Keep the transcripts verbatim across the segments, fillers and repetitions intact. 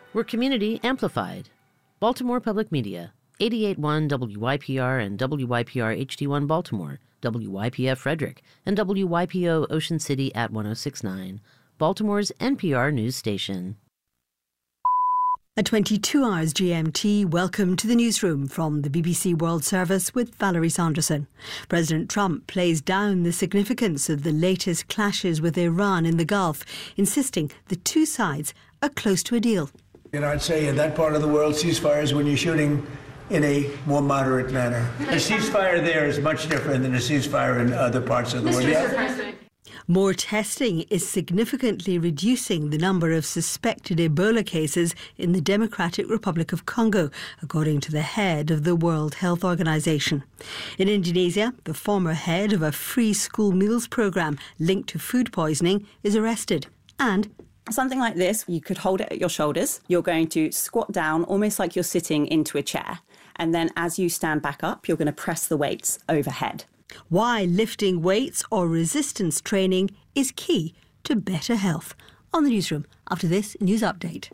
We're community amplified. Baltimore Public Media, eighty-eight point one W Y P R and W Y P R H D one Baltimore, W Y P F Frederick, and W Y P O Ocean City at one oh six point nine, Baltimore's N P R news station. At twenty-two hours G M T, welcome to the newsroom from the B B C World Service with Valerie Sanderson. President Trump plays down the significance of the latest clashes with Iran in the Gulf, insisting the two sides are close to a deal. You know, I'd say in that part of the world, ceasefires when you're shooting in a more moderate manner. A ceasefire there is much different than a ceasefire in other parts of the world. Yeah. More testing is significantly reducing the number of suspected Ebola cases in the Democratic Republic of Congo, according to the head of the World Health Organization. In Indonesia, the former head of a free school meals program linked to food poisoning is arrested. And something like this, you could hold it at your shoulders. You're going to squat down almost like you're sitting into a chair. And then as you stand back up, you're going to press the weights overhead. Why lifting weights or resistance training is key to better health. On the newsroom, after this news update.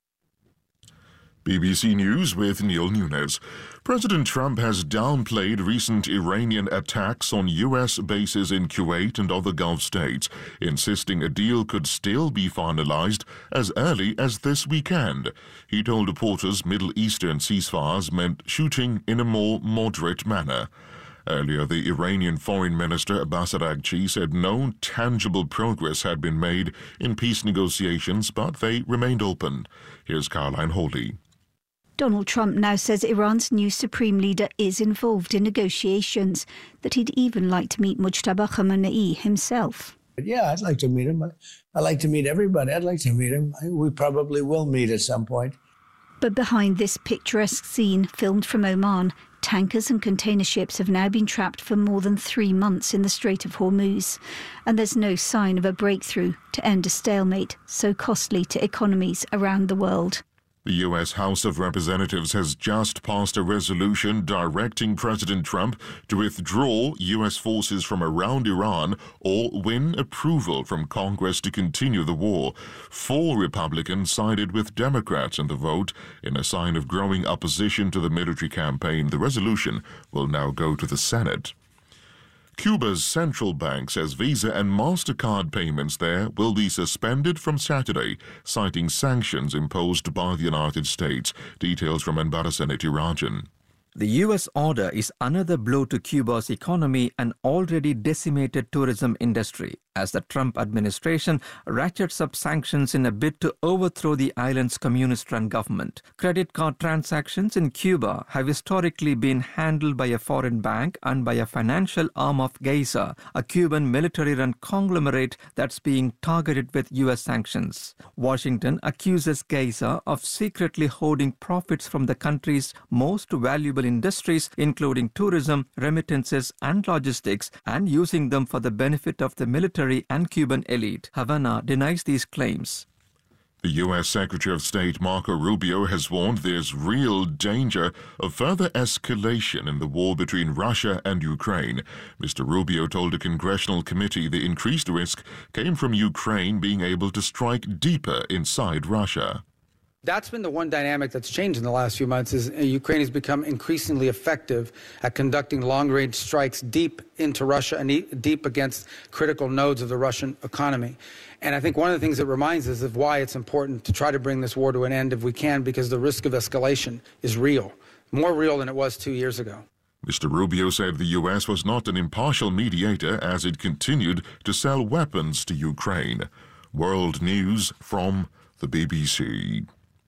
B B C News with Neil Nunes. President Trump has downplayed recent Iranian attacks on U S bases in Kuwait and other Gulf states, insisting a deal could still be finalized as early as this weekend. He told reporters Middle Eastern ceasefires meant shooting in a more moderate manner. Earlier, the Iranian Foreign Minister Abbas Araghchi said no tangible progress had been made in peace negotiations, but they remained open. Here's Caroline Hawley. Donald Trump now says Iran's new supreme leader is involved in negotiations, that he'd even like to meet Mujtaba Khamenei himself. Yeah, I'd like to meet him. I'd like to meet everybody. I'd like to meet him. We probably will meet at some point. But behind this picturesque scene, filmed from Oman, tankers and container ships have now been trapped for more than three months in the Strait of Hormuz. And there's no sign of a breakthrough to end a stalemate so costly to economies around the world. The U S House of Representatives has just passed a resolution directing President Trump to withdraw U S forces from around Iran or win approval from Congress to continue the war. Four Republicans sided with Democrats in the vote in a sign of growing opposition to the military campaign. The resolution will now go to the Senate. Cuba's central bank says Visa and MasterCard payments there will be suspended from Saturday, citing sanctions imposed by the United States. Details from Anbara Seneti Rajan. The U S order is another blow to Cuba's economy and already decimated tourism industry as the Trump administration ratchets up sanctions in a bid to overthrow the island's communist-run government. Credit card transactions in Cuba have historically been handled by a foreign bank and by a financial arm of Geisa, a Cuban military-run conglomerate that's being targeted with U S sanctions. Washington accuses Geisa of secretly hoarding profits from the country's most valuable industries, including tourism, remittances, and logistics, and using them for the benefit of the military and Cuban elite. Havana denies these claims. The U S Secretary of State Marco Rubio has warned there's real danger of further escalation in the war between Russia and Ukraine. Mister Rubio told a congressional committee the increased risk came from Ukraine being able to strike deeper inside Russia. That's been the one dynamic that's changed in the last few months is Ukraine has become increasingly effective at conducting long-range strikes deep into Russia and deep against critical nodes of the Russian economy. And I think one of the things that reminds us of why it's important to try to bring this war to an end if we can, because the risk of escalation is real, more real than it was two years ago. Mister Rubio said the U S was not an impartial mediator as it continued to sell weapons to Ukraine. World News from the B B C.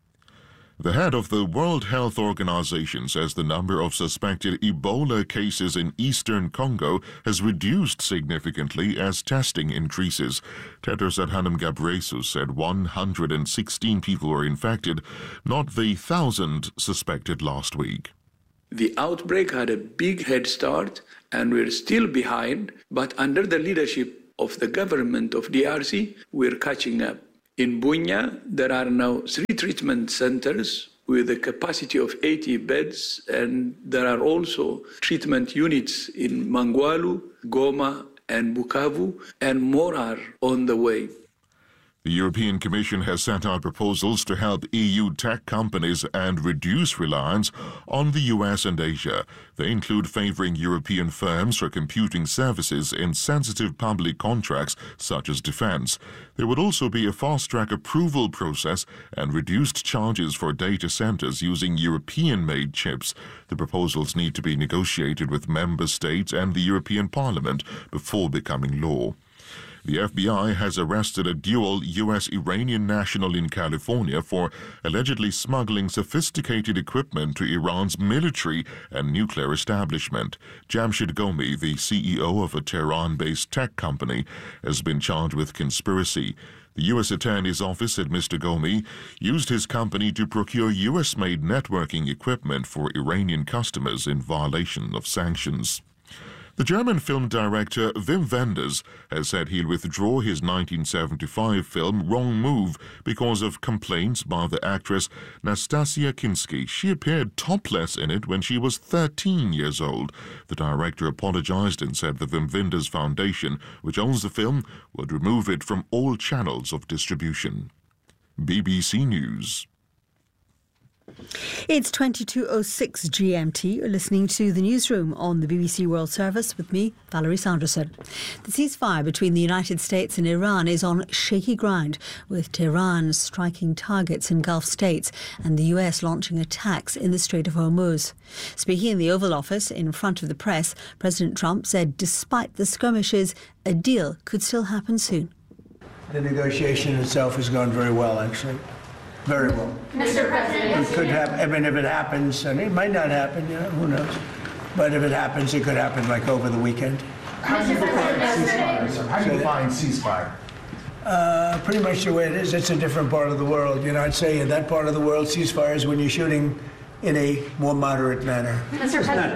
The head of the World Health Organization says the number of suspected Ebola cases in eastern Congo has reduced significantly as testing increases. Tedros Adhanom Ghebreyesus said one hundred sixteen people were infected, not the thousand suspected last week. The outbreak had a big head start and we're still behind, but under the leadership of the government of D R C, we're catching up. In Bunia, there are now three treatment centers with a capacity of eighty beds, and there are also treatment units in Mangwalu, Goma, and Bukavu, and more are on the way. The European Commission has sent out proposals to help E U tech companies and reduce reliance on the U S and Asia. They include favoring European firms for computing services in sensitive public contracts such as defense. There would also be a fast-track approval process and reduced charges for data centers using European-made chips. The proposals need to be negotiated with member states and the European Parliament before becoming law. The F B I has arrested a dual U S-Iranian national in California for allegedly smuggling sophisticated equipment to Iran's military and nuclear establishment. Jamshid Ghomi, the C E O of a Tehran-based tech company, has been charged with conspiracy. The U S Attorney's Office said Mister Ghomi used his company to procure U S-made networking equipment for Iranian customers in violation of sanctions. The German film director Wim Wenders has said he'll withdraw his nineteen seventy-five film Wrong Move because of complaints by the actress Nastasia Kinski. She appeared topless in it when she was thirteen years old. The director apologized and said the Wim Wenders Foundation, which owns the film, would remove it from all channels of distribution. B B C News. It's twenty-two oh six G M T. You're listening to the newsroom on the B B C World Service with me, Valerie Sanderson. The ceasefire between the United States and Iran is on shaky ground, with Tehran striking targets in Gulf states and the U S launching attacks in the Strait of Hormuz. Speaking in the Oval Office in front of the press, President Trump said despite the skirmishes, a deal could still happen soon. The negotiation itself has gone very well, actually. Very well. Mister President, it could happen. I mean, if it happens, and it might not happen, you know, who knows? But if it happens, it could happen like over the weekend. How do you define ceasefire? How do you define ceasefire? Uh, pretty much the way it is. It's a different part of the world. You know, I'd say in that part of the world, ceasefire is when you're shooting in a more moderate manner. Mister President,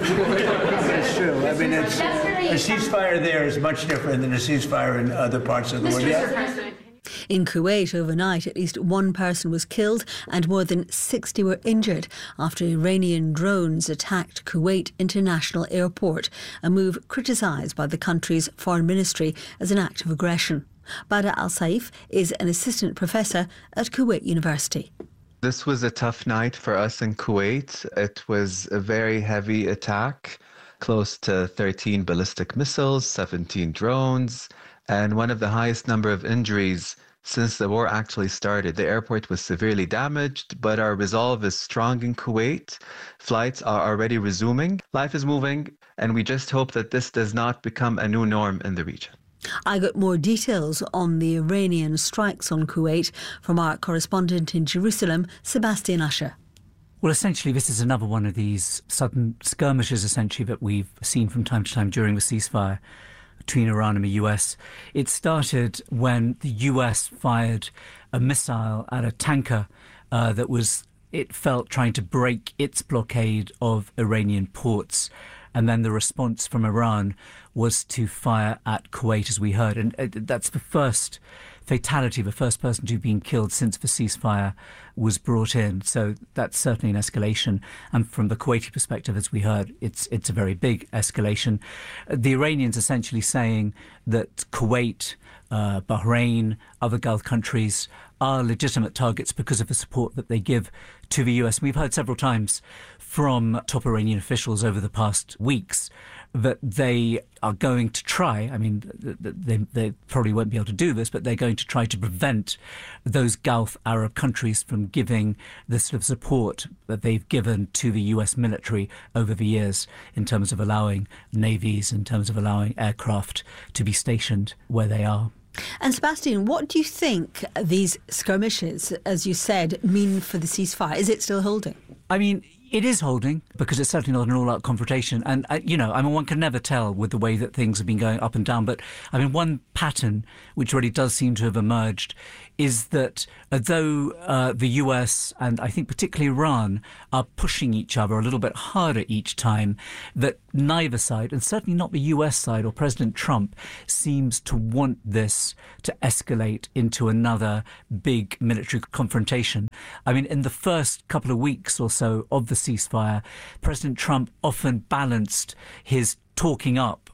it's true. I mean, it's a ceasefire there is much different than a ceasefire in other parts of the world. Yeah? In Kuwait overnight, at least one person was killed and more than sixty were injured after Iranian drones attacked Kuwait International Airport, a move criticised by the country's foreign ministry as an act of aggression. Bada Al-Saif is an assistant professor at Kuwait University. This was a tough night for us in Kuwait. It was a very heavy attack, close to thirteen ballistic missiles, seventeen drones, and one of the highest number of injuries since the war actually started. The airport was severely damaged, but our resolve is strong in Kuwait. Flights are already resuming. Life is moving, and we just hope that this does not become a new norm in the region. I got more details on the Iranian strikes on Kuwait from our correspondent in Jerusalem, Sebastian Usher. Well, essentially, this is another one of these sudden skirmishes, essentially, that we've seen from time to time during the ceasefire between Iran and the U S. It started when the U S fired a missile at a tanker uh, that was, it felt, trying to break its blockade of Iranian ports. And then the response from Iran was to fire at Kuwait, as we heard. And uh, that's the first fatality, the first person to have been killed since the ceasefire was brought in. So that's certainly an escalation. And from the Kuwaiti perspective, as we heard, it's it's a very big escalation. The Iranians essentially saying that Kuwait, uh, Bahrain, other Gulf countries are legitimate targets because of the support that they give to the U S. And we've heard several times from top Iranian officials over the past weeks that they are going to try, I mean, they, they probably won't be able to do this, but they're going to try to prevent those Gulf Arab countries from giving the sort of support that they've given to the U S military over the years in terms of allowing navies, in terms of allowing aircraft to be stationed where they are. And Sebastian, what do you think these skirmishes, as you said, mean for the ceasefire? Is it still holding? I mean, it is holding, because it's certainly not an all-out confrontation. And, uh, you know, I mean, one can never tell with the way that things have been going up and down. But, I mean, one pattern which really does seem to have emerged is that although uh, the U S and I think particularly Iran are pushing each other a little bit harder each time, that neither side, and certainly not the U S side or President Trump, seems to want this to escalate into another big military confrontation. I mean, in the first couple of weeks or so of the ceasefire, President Trump often balanced his talking up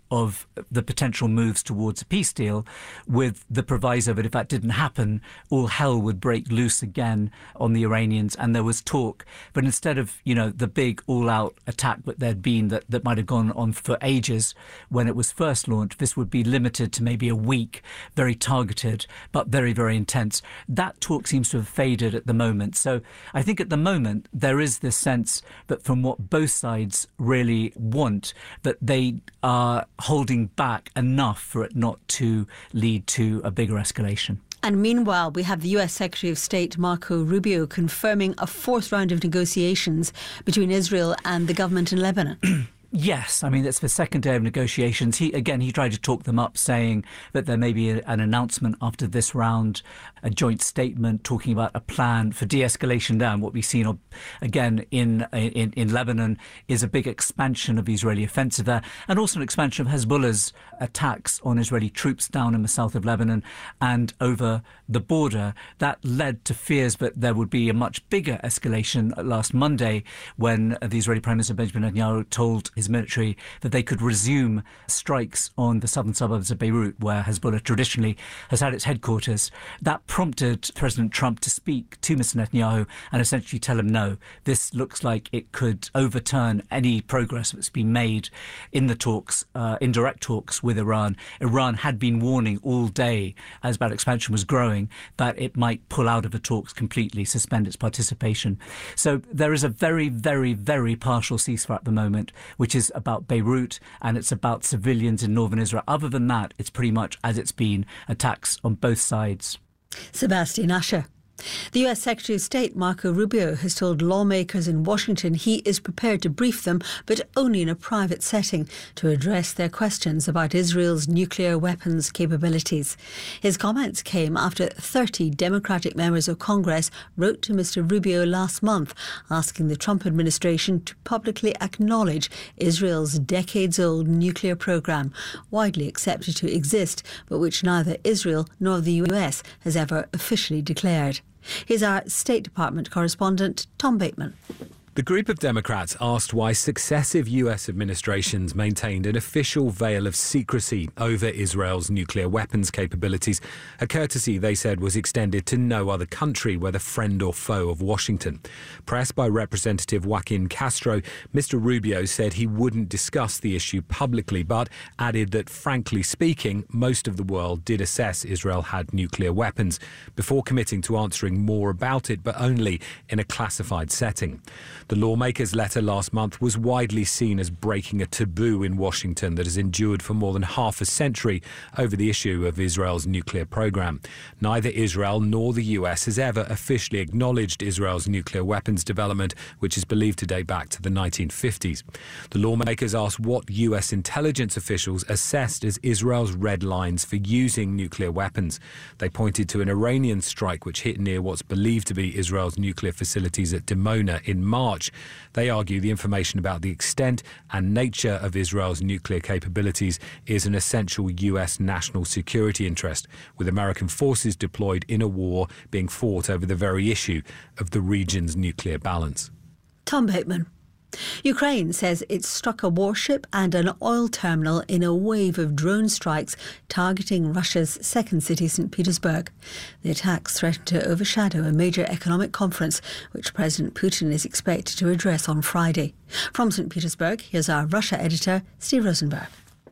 of the potential moves towards a peace deal, with the proviso that if that didn't happen, all hell would break loose again on the Iranians. And there was talk, but instead of, you know, the big all-out attack that there'd been that, that might have gone on for ages when it was first launched, this would be limited to maybe a week, very targeted, but very, very intense. That talk seems to have faded at the moment. So I think at the moment there is this sense that from what both sides really want, that they are holding back enough for it not to lead to a bigger escalation. And meanwhile, we have the U S Secretary of State Marco Rubio confirming a fourth round of negotiations between Israel and the government in Lebanon. Yes, I mean, it's the second day of negotiations. He again, he tried to talk them up, saying that there may be a, an announcement after this round, a joint statement talking about a plan for de-escalation down. What we've seen again in, in in Lebanon is a big expansion of the Israeli offensive there, and also an expansion of Hezbollah's attacks on Israeli troops down in the south of Lebanon and over the border. That led to fears that there would be a much bigger escalation last Monday when the Israeli Prime Minister Benjamin Netanyahu told his military that they could resume strikes on the southern suburbs of Beirut, where Hezbollah traditionally has had its headquarters. That prompted President Trump to speak to Mister Netanyahu and essentially tell him, no, this looks like it could overturn any progress that's been made in the talks, uh, indirect talks with Iran. Iran had been warning all day, as that expansion was growing, that it might pull out of the talks completely, suspend its participation. So there is a very, very, very partial ceasefire at the moment, which is about Beirut, and it's about civilians in northern Israel. Other than that, it's pretty much as it's been, attacks on both sides. Sebastian Asher. The U S Secretary of State Marco Rubio has told lawmakers in Washington he is prepared to brief them, but only in a private setting, to address their questions about Israel's nuclear weapons capabilities. His comments came after thirty Democratic members of Congress wrote to Mister Rubio last month asking the Trump administration to publicly acknowledge Israel's decades-old nuclear program, widely accepted to exist, but which neither Israel nor the U S has ever officially declared. Here's our State Department correspondent, Tom Bateman. The group of Democrats asked why successive U S administrations maintained an official veil of secrecy over Israel's nuclear weapons capabilities, a courtesy they said was extended to no other country, whether friend or foe of Washington. Pressed by Representative Joaquin Castro, Mister Rubio said he wouldn't discuss the issue publicly, but added that, frankly speaking, most of the world did assess Israel had nuclear weapons, before committing to answering more about it, but only in a classified setting. The lawmaker's letter last month was widely seen as breaking a taboo in Washington that has endured for more than half a century over the issue of Israel's nuclear program. Neither Israel nor the U S has ever officially acknowledged Israel's nuclear weapons development, which is believed to date back to the nineteen fifties. The lawmakers asked what U S intelligence officials assessed as Israel's red lines for using nuclear weapons. They pointed to an Iranian strike which hit near what's believed to be Israel's nuclear facilities at Dimona in March. They argue the information about the extent and nature of Israel's nuclear capabilities is an essential U S national security interest, with American forces deployed in a war being fought over the very issue of the region's nuclear balance. Tom Bateman. Ukraine says it struck a warship and an oil terminal in a wave of drone strikes targeting Russia's second city, Saint Petersburg. The attacks threaten to overshadow a major economic conference which President Putin is expected to address on Friday. From Saint Petersburg, here's our Russia editor, Steve Rosenberg.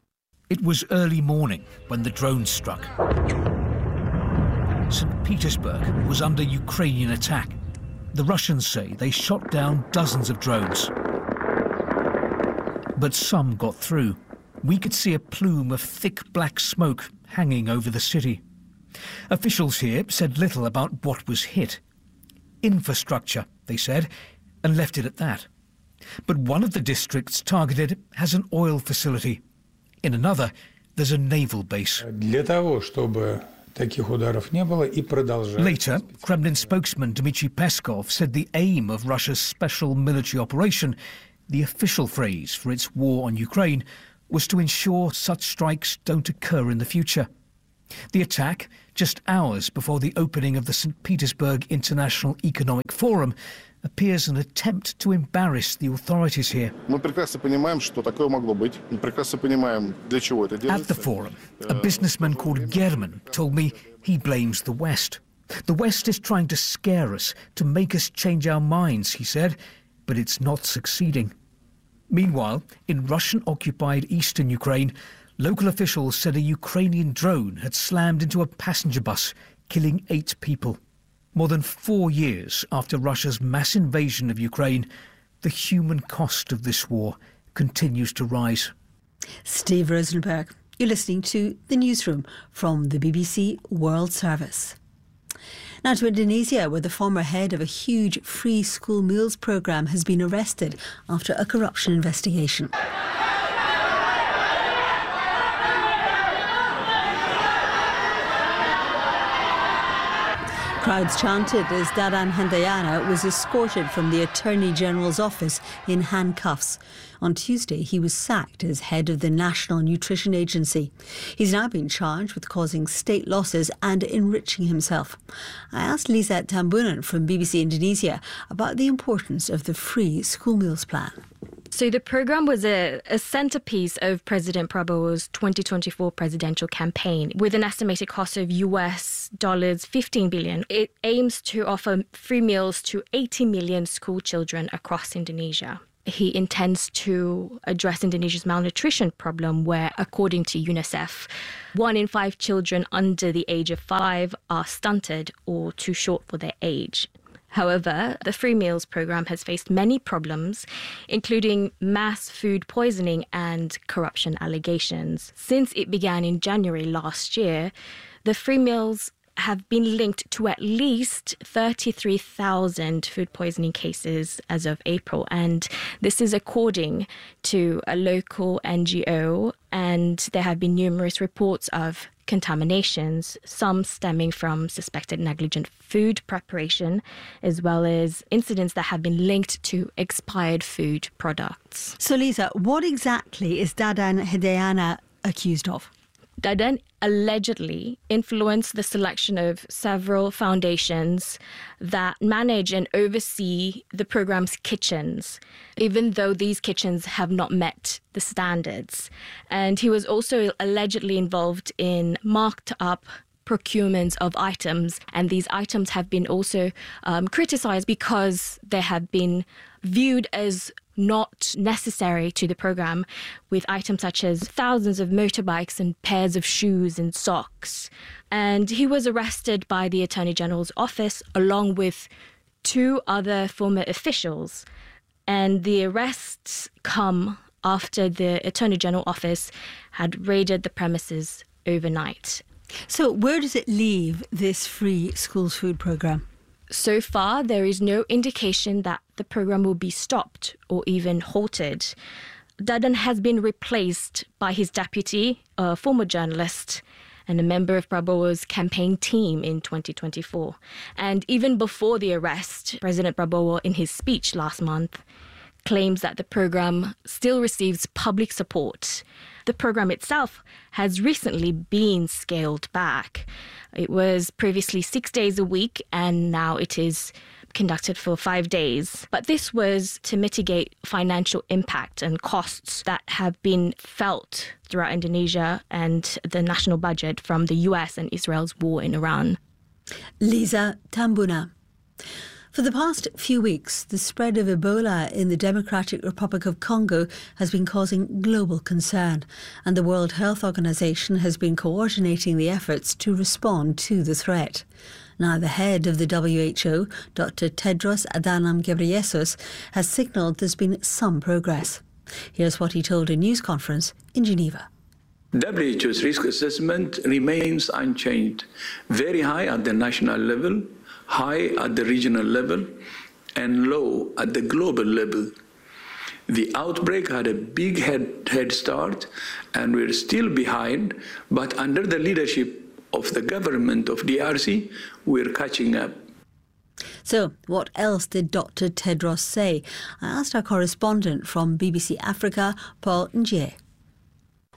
It was early morning when the drones struck. Saint Petersburg was under Ukrainian attack. The Russians say they shot down dozens of drones. But some got through. We could see a plume of thick black smoke hanging over the city. Officials here said little about what was hit. Infrastructure, they said, and left it at that. But one of the districts targeted has an oil facility. In another, there's a naval base. Later, Kremlin spokesman Dmitry Peskov said the aim of Russia's special military operation, the official phrase for its war on Ukraine, was to ensure such strikes don't occur in the future. The attack, just hours before the opening of the Saint Petersburg International Economic Forum, appears an attempt to embarrass the authorities here. At the forum, a businessman called German told me he blames the West. The West is trying to scare us, to make us change our minds, he said, but it's not succeeding. Meanwhile, in Russian-occupied eastern Ukraine, local officials said a Ukrainian drone had slammed into a passenger bus, killing eight people. More than four years after Russia's mass invasion of Ukraine, the human cost of this war continues to rise. Steve Rosenberg, you're listening to The Newsroom from the B B C World Service. Now to Indonesia, where the former head of a huge free school meals programme has been arrested after a corruption investigation. Crowds chanted as Dadan Hendayana was escorted from the Attorney General's office in handcuffs. On Tuesday, he was sacked as head of the National Nutrition Agency. He's now been charged with causing state losses and enriching himself. I asked Lisa Tambunan from B B C Indonesia about the importance of the free school meals plan. So the program was a, a centerpiece of President Prabowo's twenty twenty-four presidential campaign with an estimated cost of U S dollars fifteen billion. It aims to offer free meals to eighty million school children across Indonesia. He intends to address Indonesia's malnutrition problem where, according to UNICEF, one in five children under the age of five are stunted or too short for their age. However, the free meals program has faced many problems, including mass food poisoning and corruption allegations. Since it began in January last year, the free meals have been linked to at least thirty-three thousand food poisoning cases as of April. And this is according to a local N G O. And there have been numerous reports of contaminations, some stemming from suspected negligent food preparation, as well as incidents that have been linked to expired food products. So, Lisa, what exactly is Dadan Hendayana accused of? Dadan allegedly influenced the selection of several foundations that manage and oversee the program's kitchens, even though these kitchens have not met the standards. And he was also allegedly involved in marked up procurements of items, and these items have been also um, criticized because they have been viewed as not necessary to the program, with items such as thousands of motorbikes and pairs of shoes and socks. And he was arrested by the Attorney General's office along with two other former officials. And the arrests come after the Attorney General office had raided the premises overnight. So where does it leave this free schools food program? So far, there is no indication that the program will be stopped or even halted. Dadan has been replaced by his deputy, a former journalist and a member of Prabowo's campaign team in twenty twenty-four. And even before the arrest, President Prabowo, in his speech last month, claims that the program still receives public support. The program itself has recently been scaled back. It was previously six days a week, and now it is conducted for five days. But this was to mitigate financial impact and costs that have been felt throughout Indonesia and the national budget from the U S and Israel's war in Iran. Lisa Tambuna. For the past few weeks, the spread of Ebola in the Democratic Republic of Congo has been causing global concern, and the World Health Organization has been coordinating the efforts to respond to the threat. Now, the head of the W H O, Doctor Tedros Adhanom Ghebreyesus, has signalled there's been some progress. Here's what he told a news conference in Geneva. W H O's risk assessment remains unchanged, very high at the national level, high at the regional level, and low at the global level. The outbreak had a big head, head start, and we're still behind, but under the leadership of the government of D R C, we're catching up. So, what else did Doctor Tedros say? I asked our correspondent from B B C Africa, Paul Njie.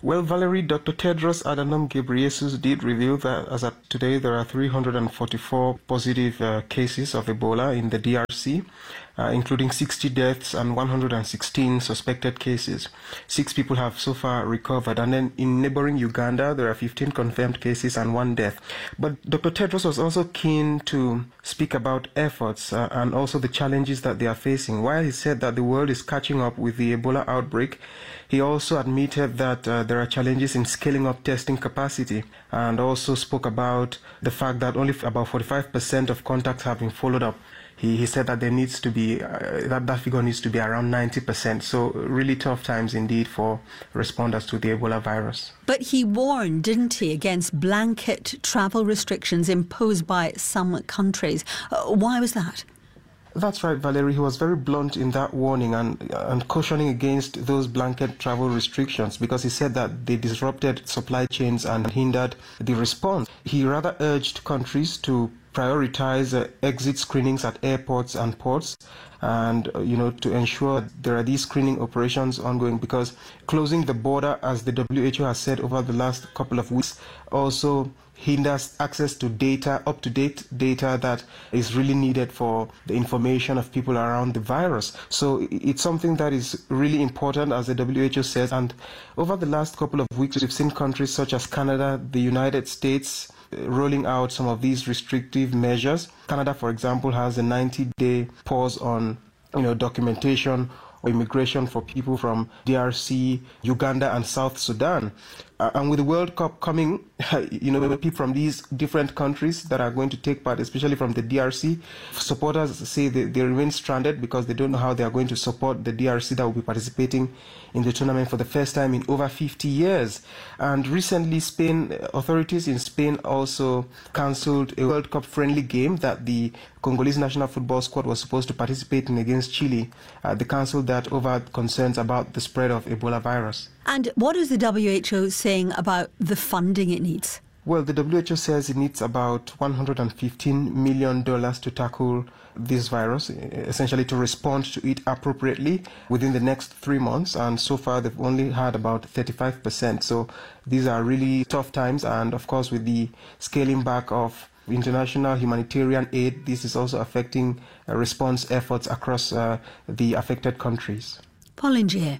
Well, Valerie, Doctor Tedros Adhanom Ghebreyesus did reveal that as of today there are three hundred forty-four positive uh, cases of Ebola in the D R C, uh, including sixty deaths and one hundred sixteen suspected cases. Six people have so far recovered, and then in neighboring Uganda there are fifteen confirmed cases and one death. But Doctor Tedros was also keen to speak about efforts uh, and also the challenges that they are facing. While he said that the world is catching up with the Ebola outbreak, he also admitted that uh, there are challenges in scaling up testing capacity, and also spoke about the fact that only about forty-five percent of contacts have been followed up. He, he said that there needs to be, uh, that, that figure needs to be around ninety percent. So really tough times indeed for responders to the Ebola virus. But he warned, didn't he, against blanket travel restrictions imposed by some countries. Uh, why was that? That's right, Valerie. He was very blunt in that warning and, and cautioning against those blanket travel restrictions, because he said that they disrupted supply chains and hindered the response. He rather urged countries to prioritize uh, exit screenings at airports and ports, and uh, you know, to ensure there are these screening operations ongoing, because closing the border, as the W H O has said over the last couple of weeks, also hinders access to data, up-to-date data that is really needed for the information of people around the virus. So it's something that is really important, as the W H O says. And over the last couple of weeks, we've seen countries such as Canada, the United States, rolling out some of these restrictive measures. Canada, for example, has a ninety-day pause on, you know, documentation or immigration for people from D R C, Uganda, and South Sudan. Uh, and with the World Cup coming, you know, people from these different countries that are going to take part, especially from the D R C, supporters say they, they remain stranded because they don't know how they are going to support the D R C that will be participating in the tournament for the first time in over fifty years. And recently, Spain authorities in Spain also cancelled a World Cup friendly game that the Congolese national football squad was supposed to participate in against Chile. Uh, they cancelled that over concerns about the spread of Ebola virus. And what is the W H O saying about the funding it needs? Well, the W H O says it needs about one hundred fifteen million dollars to tackle this virus, essentially to respond to it appropriately within the next three months. And so far, they've only had about thirty-five percent. So these are really tough times. And of course, with the scaling back of international humanitarian aid, this is also affecting uh, response efforts across uh, the affected countries. Pauline Gier.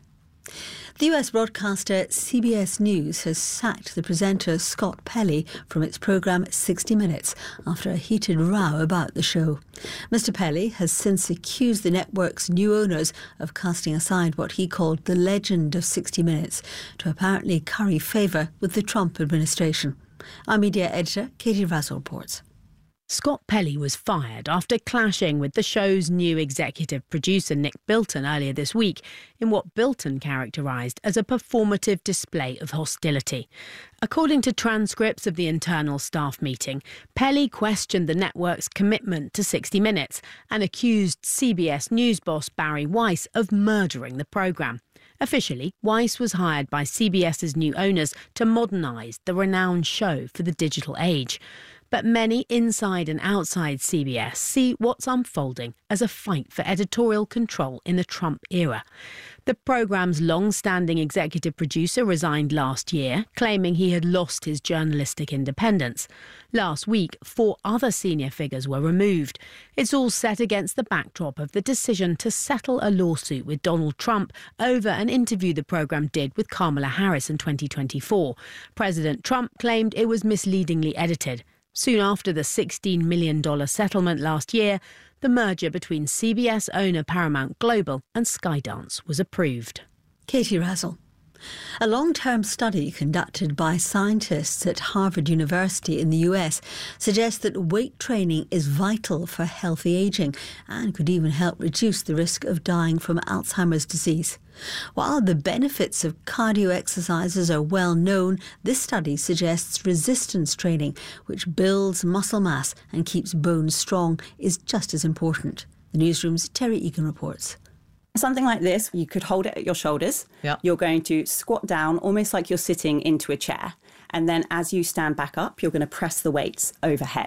The U S broadcaster C B S News has sacked the presenter Scott Pelley from its programme sixty minutes after a heated row about the show. Mister Pelley has since accused the network's new owners of casting aside what he called the legend of sixty minutes to apparently curry favour with the Trump administration. Our media editor, Katie Razzle, reports. Scott Pelley was fired after clashing with the show's new executive producer Nick Bilton earlier this week in what Bilton characterised as a performative display of hostility. According to transcripts of the internal staff meeting, Pelley questioned the network's commitment to sixty minutes and accused C B S News boss Barry Weiss of murdering the programme. Officially, Weiss was hired by CBS's new owners to modernise the renowned show for the digital age. But many inside and outside C B S see what's unfolding as a fight for editorial control in the Trump era. The programme's long-standing executive producer resigned last year, claiming he had lost his journalistic independence. Last week, four other senior figures were removed. It's all set against the backdrop of the decision to settle a lawsuit with Donald Trump over an interview the programme did with Kamala Harris in twenty twenty-four. President Trump claimed it was misleadingly edited. Soon after the sixteen million dollars settlement last year, the merger between C B S owner Paramount Global and Skydance was approved. Katie Razzle. A long-term study conducted by scientists at Harvard University in the U S suggests that weight training is vital for healthy ageing and could even help reduce the risk of dying from Alzheimer's disease. While the benefits of cardio exercises are well known, this study suggests resistance training, which builds muscle mass and keeps bones strong, is just as important. The newsroom's Terry Egan reports. Something like this, you could hold it at your shoulders. Yep. You're going to squat down almost like you're sitting into a chair. And then as you stand back up, you're going to press the weights overhead.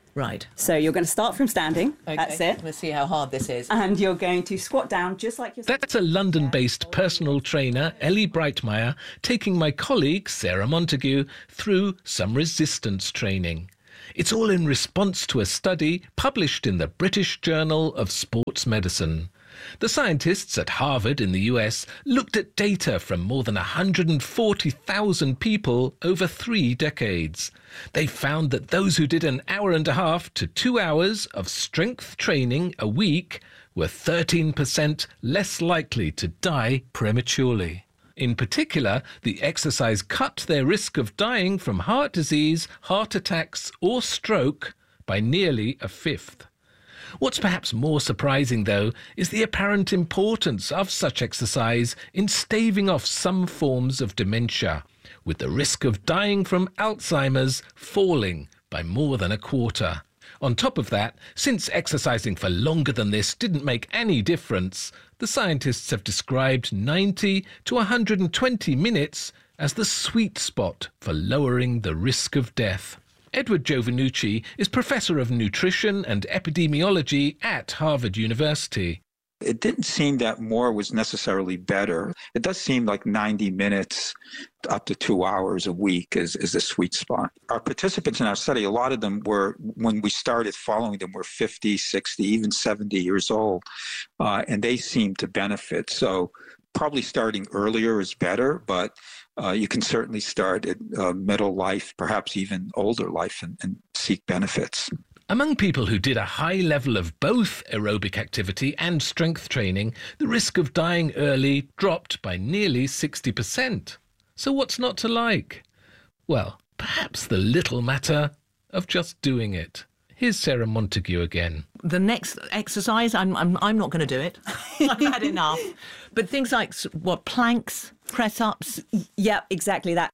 Right. So you're going to start from standing. Okay. That's it. Let's see how hard this is. And you're going to squat down just like you're... That's a London-based personal trainer, Ellie Breitmeyer, taking my colleague, Sarah Montague, through some resistance training. It's all in response to a study published in the British Journal of Sports Medicine. The scientists at Harvard in the U S looked at data from more than one hundred forty thousand people over three decades. They found that those who did an hour and a half to two hours of strength training a week were thirteen percent less likely to die prematurely. In particular, the exercise cut their risk of dying from heart disease, heart attacks or stroke by nearly a fifth. What's perhaps more surprising, though, is the apparent importance of such exercise in staving off some forms of dementia, with the risk of dying from Alzheimer's falling by more than a quarter. On top of that, since exercising for longer than this didn't make any difference, the scientists have described ninety to one hundred twenty minutes as the sweet spot for lowering the risk of death. Edward Giovannucci is Professor of Nutrition and Epidemiology at Harvard University. It didn't seem that more was necessarily better. It does seem like ninety minutes up to two hours a week is, is the sweet spot. Our participants in our study, a lot of them were, when we started following them, were fifty, sixty, even seventy years old, uh, and they seemed to benefit. So probably starting earlier is better, but uh, you can certainly start at uh, middle life, perhaps even older life, and, and seek benefits. Among people who did a high level of both aerobic activity and strength training, the risk of dying early dropped by nearly sixty percent. So what's not to like? Well, perhaps the little matter of just doing it. Here's Sarah Montague again. The next exercise, I'm I'm, I'm not going to do it. I've had enough. But things like, what, planks, press-ups? Yep, exactly that.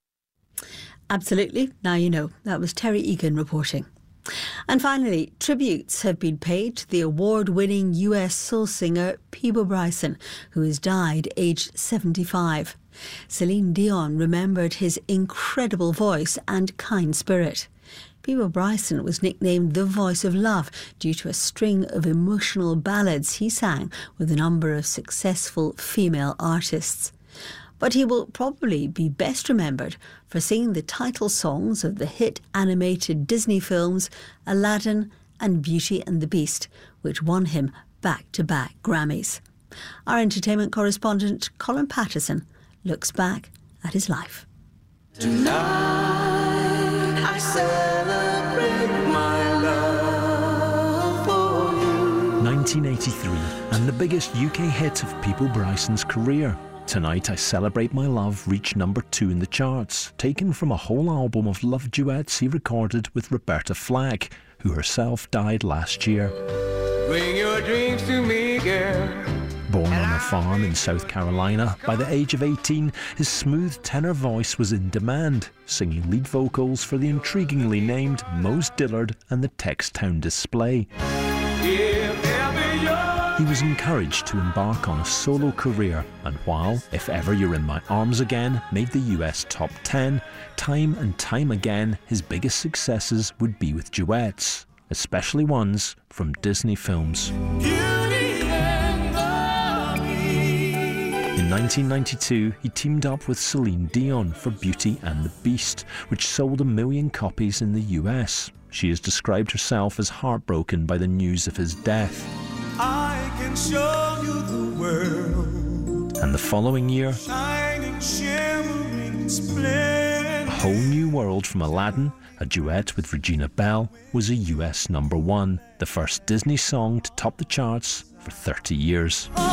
Absolutely. Now you know. That was Terry Egan reporting. And finally, tributes have been paid to the award-winning U S soul singer Peabo Bryson, who has died aged seventy-five. Celine Dion remembered his incredible voice and kind spirit. Peabo Bryson was nicknamed the Voice of Love due to a string of emotional ballads he sang with a number of successful female artists. But he will probably be best remembered for singing the title songs of the hit animated Disney films Aladdin and Beauty and the Beast, which won him back-to-back Grammys. Our entertainment correspondent Colin Patterson looks back at his life. Tonight I celebrate my love for you. nineteen eighty-three, and the biggest U K hit of Peabo Bryson's career. Tonight I Celebrate My Love reached number two in the charts, taken from a whole album of love duets he recorded with Roberta Flack, who herself died last year. Bring your dreams to me, girl. Born on a farm in South Carolina, by the age of eighteen, his smooth tenor voice was in demand, singing lead vocals for the intriguingly named Mose Dillard and the Textown Display. He was encouraged to embark on a solo career, and while If Ever You're in My Arms Again made the U S top ten, time and time again his biggest successes would be with duets, especially ones from Disney films. In nineteen ninety-two, he teamed up with Celine Dion for Beauty and the Beast, which sold a million copies in the U S. She has described herself as heartbroken by the news of his death. I can show you the world. And the following year, Shining, shimmering, splendid. A Whole New World from Aladdin, a duet with Regina Bell, was a U S number one, the first Disney song to top the charts for thirty years. Oh,